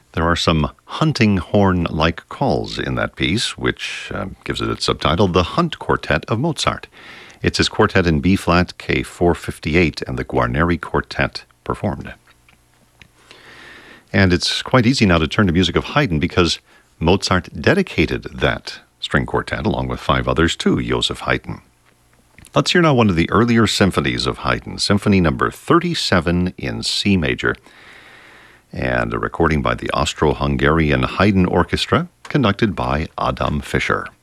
There are some hunting horn-like calls in that piece, which gives it its subtitle, The Hunt Quartet of Mozart. It's his quartet in B-flat, K458, and the Guarneri Quartet performed. And it's quite easy now to turn to music of Haydn because Mozart dedicated that string quartet, along with 5 others, to Joseph Haydn. Let's hear now one of the earlier symphonies of Haydn, Symphony number 37 in C major, and a recording by the Austro-Hungarian Haydn Orchestra, conducted by Adam Fischer.